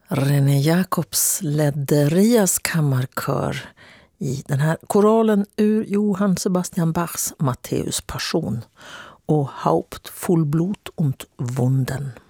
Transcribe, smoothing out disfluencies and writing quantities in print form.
René Jacobs ledde Rias kammarkör i den här koralen ur Johann Sebastian Bachs Matthäus Passion och Haupt voll Blut und Wunden.